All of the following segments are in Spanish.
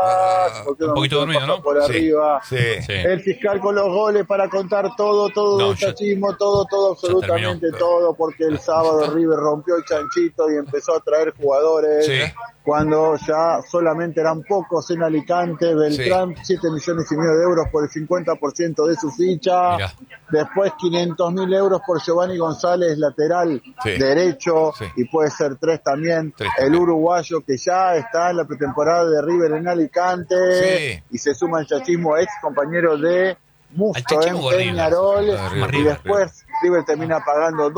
un poquito dormido, ¿no? Por arriba. Sí. El fiscal con los goles para contar todo del chachismo, todo, absolutamente todo, porque el sábado River rompió el chanchito y empezó a traer jugadores. Sí. Cuando ya solamente eran pocos en Alicante, Beltrán, 7,5 millones de euros por el 50% de su ficha. Mirá. Después 500.000 euros por Giovanni González, lateral derecho, y puede ser 3 también. El uruguayo que ya está en la pretemporada de River en Alicante, y se suma el chachismo, ex compañero de Musto en Peñarol, y después River termina pagando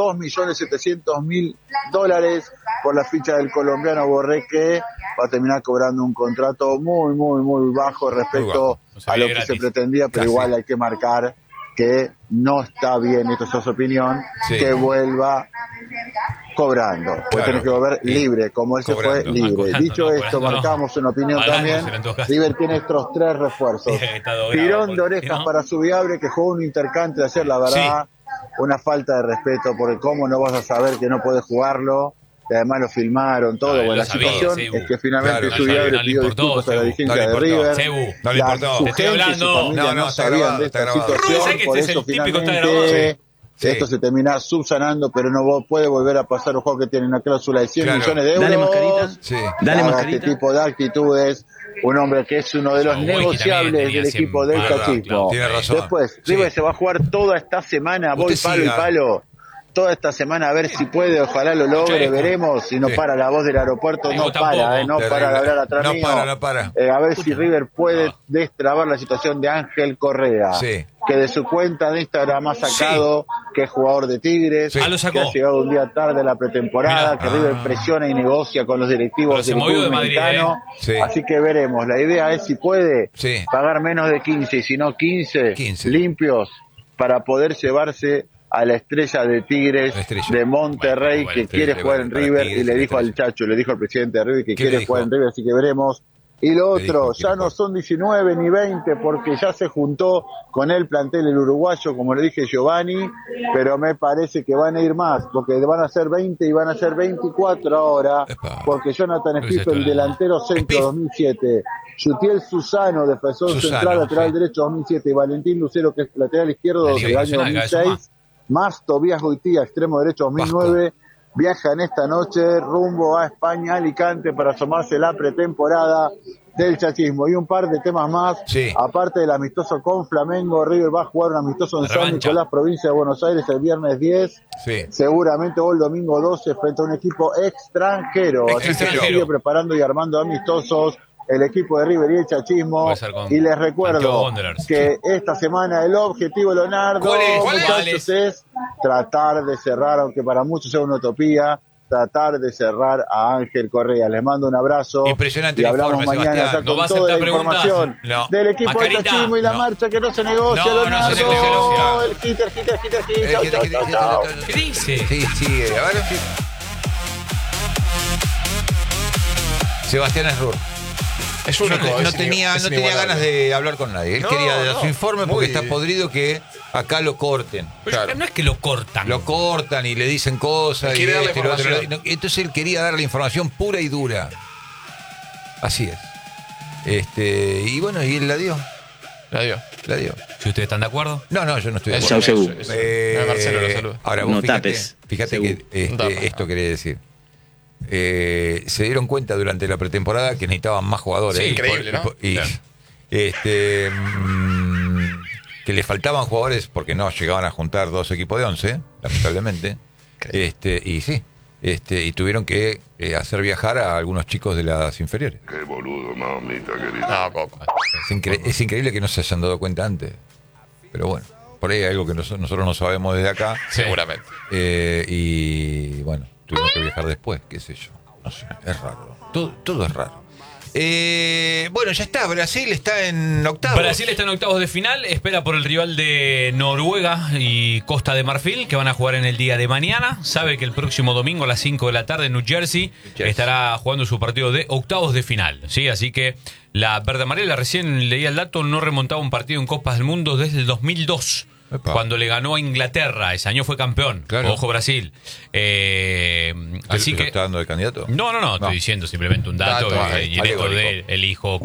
$2.700.000 por la ficha del colombiano Borré, que va a terminar cobrando un contrato muy bajo respecto a lo que se pretendía, pero igual hay que marcar que no está bien, esto es su opinión, que vuelva cobrando, puede tener que volver libre, como él se fue libre. Dicho esto, marcamos una opinión también. River tiene estos 3 refuerzos. Tirón de orejas para Subiabre, que jugó un intercante ayer, la verdad, una falta de respeto, porque cómo no vas a saber que no puedes jugarlo. Y además lo filmaron todo. Bueno, la situación es que finalmente Subiabre pidió disculpas a la dirigencia de River. No le importó. Te estoy hablando. No sabían de esta situación, por eso finalmente esto se termina subsanando, pero no puede volver a pasar un juego que tiene una cláusula de 100 millones de euros. Dale mascarita. Dale mascarita. Este tipo de actitudes, un hombre que es uno de los negociables del equipo del chachismo. Tiene razón. Después, River se va a jugar toda esta semana, voy palo y palo. Toda esta semana a ver si puede, ojalá lo logre, veremos. Si no para la voz del aeropuerto, no para de hablar atrás mío. No para. A ver si River puede destrabar la situación de Ángel Correa, que de su cuenta de Instagram ha sacado que es jugador de Tigres, que ha llegado un día tarde a la pretemporada, que River presiona y negocia con los directivos del club mexicano. Así que veremos. La idea es si puede pagar menos de 15 y si no 15 limpios para poder llevarse a la estrella de Tigres de Monterrey, que quiere jugar en River, y le dijo al Chacho, le dijo al presidente de River que quiere jugar en River, así que veremos. Y lo otro, ya no son 19 ni 20, porque ya se juntó con el plantel el uruguayo, como le dije Giovanni, pero me parece que van a ir más, porque van a ser 20 y van a ser 24 ahora, porque Jonathan Spiff, el delantero centro 2007, Yutiel Susano, defensor central, lateral derecho 2007, y Valentín Lucero, que es lateral izquierdo del año 2006, más Tobías Goitía, extremo derecho 2009, viajan esta noche rumbo a España, Alicante, para asomarse la pretemporada del chachismo. Y un par de temas más, aparte del amistoso con Flamengo, River va a jugar un amistoso en San Nicolás, provincia de Buenos Aires, el viernes 10, seguramente o el domingo 12, frente a un equipo extranjero. Así que se sigue preparando y armando amistosos el equipo de River y el chachismo. Y les recuerdo que esta semana el objetivo, Leonardo, muchachos, es tratar de cerrar, aunque para muchos sea una utopía, tratar de cerrar a Ángel Correa. Les mando un abrazo. Impresionante y hablamos mañana ya con toda la información del equipo del chachismo y la marcha que no se negocia, Leonardo. El hitter. Chau. ¿Qué dice? Sí, a ver. Sebastián Esrur. Es único. No tenía ganas de hablar con nadie. Él quería dar su informe porque está podrido que acá lo corten. Pero no es que lo cortan. Lo cortan y le dicen cosas. Y entonces él quería dar la información pura y dura. Así es. Y bueno, y él la dio. La dio. Si ustedes están de acuerdo. No, yo no estoy de acuerdo. Chau, Marcelo lo saluda. Ahora vos fíjate que esto quería decir. Se dieron cuenta durante la pretemporada que necesitaban más jugadores. Sí, increíble, ¿no? Y que le faltaban jugadores porque no llegaban a juntar 2 equipos de 11, lamentablemente. Y tuvieron que hacer viajar a algunos chicos de las inferiores. Qué boludo, mamita querida. No, Coco. Es increíble que no se hayan dado cuenta antes. Pero bueno, por ahí hay algo que nosotros no sabemos desde acá. Seguramente. Y bueno, tuvimos que viajar después, qué sé yo. No sé, es raro. Todo es raro. Bueno, ya está. Brasil está en octavos. Brasil está en octavos de final. Espera por el rival de Noruega y Costa de Marfil, que van a jugar en el día de mañana. Sabe que el próximo domingo a las 5 de la tarde en New Jersey estará jugando su partido de octavos de final. ¿Sí? Así que la verde amarela, recién leía el dato, no remontaba un partido en Copas del Mundo desde el 2002. Cuando le ganó a Inglaterra. Ese año fue campeón. Claro. Ojo, Brasil. Así que. ¿Está dando de candidato? No. Estoy diciendo simplemente un dato. Y en esto de el hijo